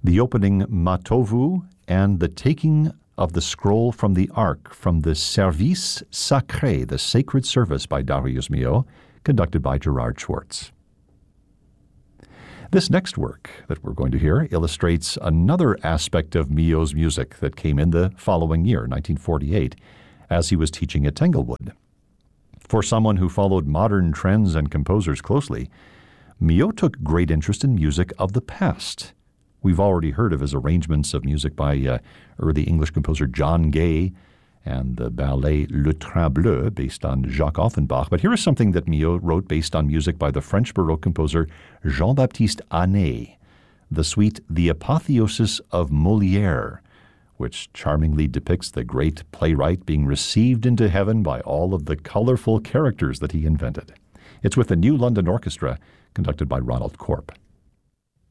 the opening Matovu, and the taking of the scroll from the ark from the Service Sacré, the sacred service by Darius Milhaud, conducted by Gerard Schwartz. This next work that we're going to hear illustrates another aspect of Milhaud's music that came in the following year, 1948, as he was teaching at Tanglewood. For someone who followed modern trends and composers closely, Milhaud took great interest in music of the past. We've already heard of his arrangements of music by early English composer John Gay and the ballet Le Train Bleu, based on Jacques Offenbach. But here is something that Milhaud wrote based on music by the French Baroque composer Jean-Baptiste Anet, the suite The Apotheosis of Molière, which charmingly depicts the great playwright being received into heaven by all of the colorful characters that he invented. It's with the New London Orchestra, conducted by Ronald Corp.